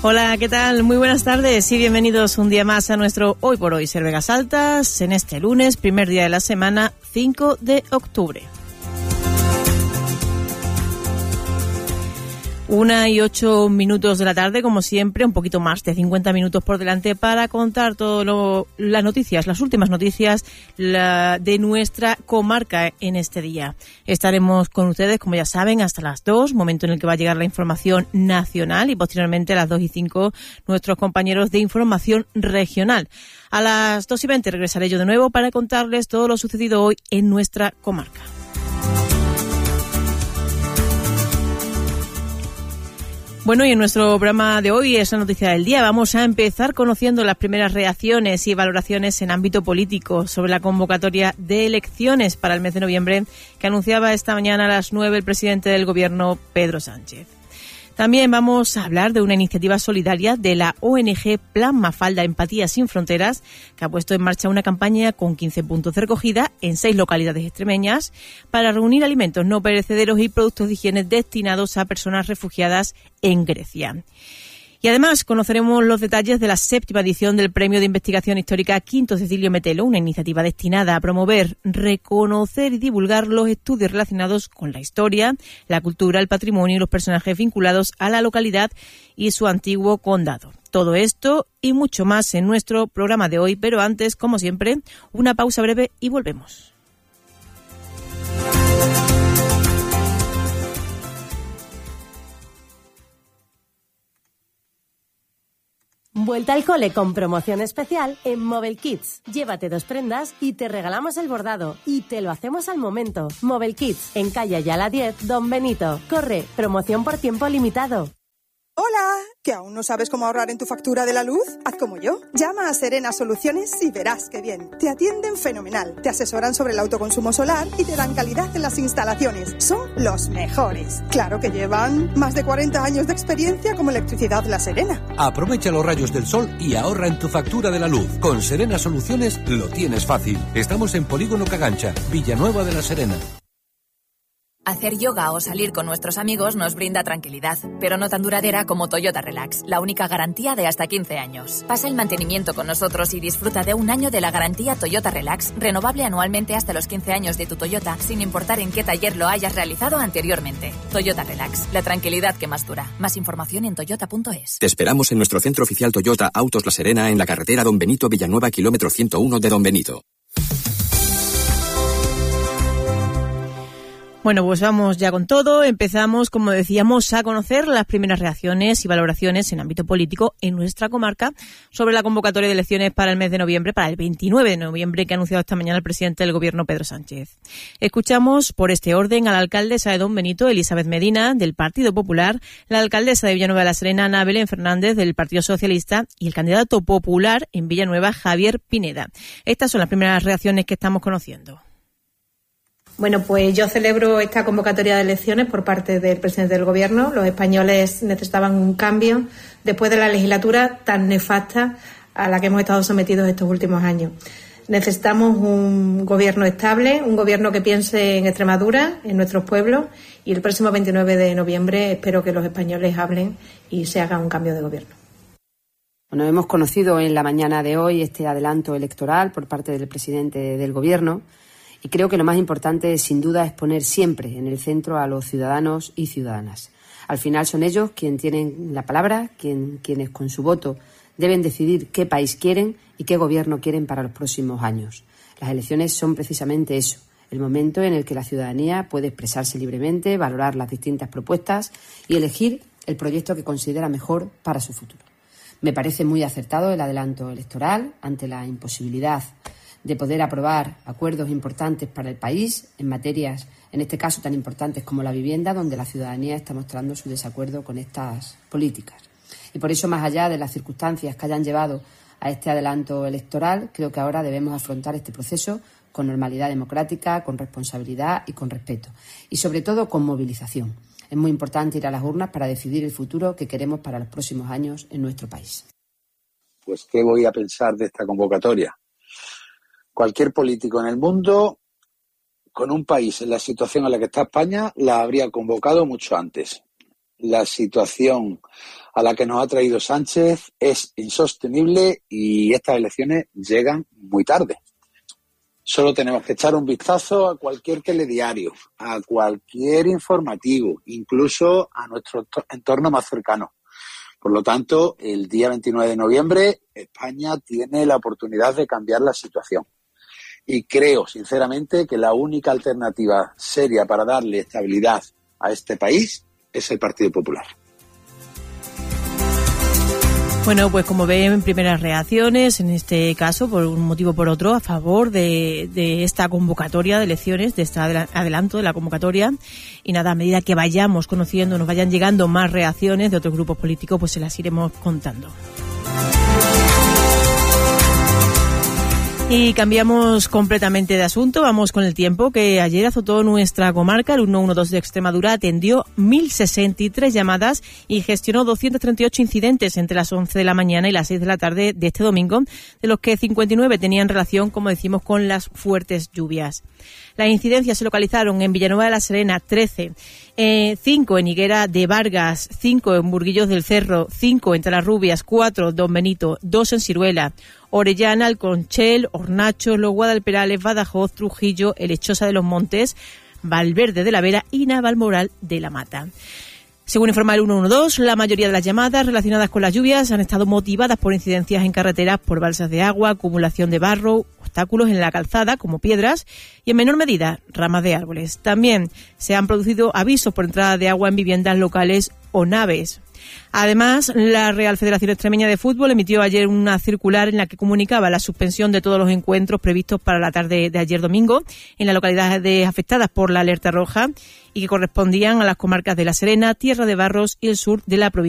Hola, ¿qué tal? Muy buenas tardes y bienvenidos un día más a nuestro Hoy por Hoy Ser Vegas Altas en este lunes, primer día de la semana, 5 de octubre. 1:08 de la tarde, como siempre, un poquito más de 50 minutos por delante para contar las noticias, las últimas noticias de nuestra comarca en este día. Estaremos con ustedes, como ya saben, hasta las 2, momento en el que va a llegar la información nacional, y posteriormente a las 2:05 nuestros compañeros de información regional. A las 2:20 regresaré yo de nuevo para contarles todo lo sucedido hoy en nuestra comarca. Bueno, y en nuestro programa de hoy es la noticia del día. Vamos a empezar conociendo las primeras reacciones y valoraciones en ámbito político sobre la convocatoria de elecciones para el mes de noviembre que anunciaba esta mañana a las 9 el presidente del Gobierno, Pedro Sánchez. También vamos a hablar de una iniciativa solidaria de la ONG Plan Mafalda Empatía Sin Fronteras, que ha puesto en marcha una campaña con 15 puntos de recogida en 6 localidades extremeñas para reunir alimentos no perecederos y productos de higiene destinados a personas refugiadas en Grecia. Y además conoceremos los detalles de la 7ª edición del Premio de Investigación Histórica Quinto Cecilio Metelo, una iniciativa destinada a promover, reconocer y divulgar los estudios relacionados con la historia, la cultura, el patrimonio y los personajes vinculados a la localidad y su antiguo condado. Todo esto y mucho más en nuestro programa de hoy, pero antes, como siempre, una pausa breve y volvemos. Vuelta al cole con promoción especial en Mobile Kids. Llévate 2 prendas y te regalamos el bordado. Y te lo hacemos al momento. Mobile Kids, en calle Ayala 10, Don Benito. Corre, promoción por tiempo limitado. Hola, ¿que aún no sabes cómo ahorrar en tu factura de la luz? Haz como yo. Llama a Serena Soluciones y verás qué bien. Te atienden fenomenal, te asesoran sobre el autoconsumo solar y te dan calidad en las instalaciones. Son los mejores. Claro que llevan más de 40 años de experiencia como Electricidad La Serena. Aprovecha los rayos del sol y ahorra en tu factura de la luz. Con Serena Soluciones lo tienes fácil. Estamos en Polígono Cagancha, Villanueva de la Serena. Hacer yoga o salir con nuestros amigos nos brinda tranquilidad, pero no tan duradera como Toyota Relax, la única garantía de hasta 15 años. Pasa el mantenimiento con nosotros y disfruta de un año de la garantía Toyota Relax, renovable anualmente hasta los 15 años de tu Toyota, sin importar en qué taller lo hayas realizado anteriormente. Toyota Relax, la tranquilidad que más dura. Más información en toyota.es. Te esperamos en nuestro centro oficial Toyota Autos La Serena, en la carretera Don Benito Villanueva, kilómetro 101 de Don Benito. Bueno, pues vamos ya con todo. Empezamos, como decíamos, a conocer las primeras reacciones y valoraciones en ámbito político en nuestra comarca sobre la convocatoria de elecciones para el mes de noviembre, para el 29 de noviembre, que ha anunciado esta mañana el presidente del Gobierno, Pedro Sánchez. Escuchamos por este orden a la alcaldesa de Don Benito, Elizabeth Medina, del Partido Popular, la alcaldesa de Villanueva de la Serena, Ana Belén Fernández, del Partido Socialista, y el candidato popular en Villanueva, Javier Pineda. Estas son las primeras reacciones que estamos conociendo. Bueno, pues yo celebro esta convocatoria de elecciones por parte del presidente del Gobierno. Los españoles necesitaban un cambio después de la legislatura tan nefasta a la que hemos estado sometidos estos últimos años. Necesitamos un gobierno estable, un gobierno que piense en Extremadura, en nuestros pueblos, y el próximo 29 de noviembre espero que los españoles hablen y se haga un cambio de gobierno. Bueno, hemos conocido en la mañana de hoy este adelanto electoral por parte del presidente del Gobierno. Y creo que lo más importante, sin duda, es poner siempre en el centro a los ciudadanos y ciudadanas. Al final son ellos quienes tienen la palabra, quienes con su voto deben decidir qué país quieren y qué gobierno quieren para los próximos años. Las elecciones son precisamente eso, el momento en el que la ciudadanía puede expresarse libremente, valorar las distintas propuestas y elegir el proyecto que considera mejor para su futuro. Me parece muy acertado el adelanto electoral ante la imposibilidad de poder aprobar acuerdos importantes para el país en materias, en este caso, tan importantes como la vivienda, donde la ciudadanía está mostrando su desacuerdo con estas políticas. Y por eso, más allá de las circunstancias que hayan llevado a este adelanto electoral, creo que ahora debemos afrontar este proceso con normalidad democrática, con responsabilidad y con respeto. Y, sobre todo, con movilización. Es muy importante ir a las urnas para decidir el futuro que queremos para los próximos años en nuestro país. Pues, ¿qué voy a pensar de esta convocatoria? Cualquier político en el mundo, con un país en la situación en la que está España, la habría convocado mucho antes. la situación a la que nos ha traído Sánchez es insostenible y estas elecciones llegan muy tarde. Solo tenemos que echar un vistazo a cualquier telediario, a cualquier informativo, incluso a nuestro entorno más cercano. Por lo tanto, el día 29 de noviembre, España tiene la oportunidad de cambiar la situación. Y creo, sinceramente, que la única alternativa seria para darle estabilidad a este país es el Partido Popular. Bueno, pues como ven, primeras reacciones, en este caso, por un motivo o por otro, a favor de esta convocatoria de elecciones, de este adelanto de la convocatoria. Y nada, a medida que vayamos conociendo, nos vayan llegando más reacciones de otros grupos políticos, pues se las iremos contando. Y cambiamos completamente de asunto, vamos con el tiempo, que ayer azotó nuestra comarca. El 112 de Extremadura atendió 1.063 llamadas y gestionó 238 incidentes entre las 11 de la mañana y las 6 de la tarde de este domingo, de los que 59 tenían relación, como decimos, con las fuertes lluvias. Las incidencias se localizaron en Villanueva de la Serena, 13, 5 en Higuera de Vargas, 5 en Burguillos del Cerro, 5 en Talarrubias, 4 Don Benito, 2 en Ciruela, Orellana, Alconchel, Hornacho, Los Guadalperales, Badajoz, Trujillo, El Lechosa de los Montes, Valverde de la Vera y Navalmoral de la Mata. Según informa el 112, la mayoría de las llamadas relacionadas con las lluvias han estado motivadas por incidencias en carreteras por balsas de agua, acumulación de barro, obstáculos en la calzada como piedras y en menor medida ramas de árboles. También se han producido avisos por entrada de agua en viviendas locales o naves. Además, la Real Federación Extremeña de Fútbol emitió ayer una circular en la que comunicaba la suspensión de todos los encuentros previstos para la tarde de ayer domingo en las localidades afectadas por la alerta roja y que correspondían a las comarcas de La Serena, Tierra de Barros y el sur de la provincia.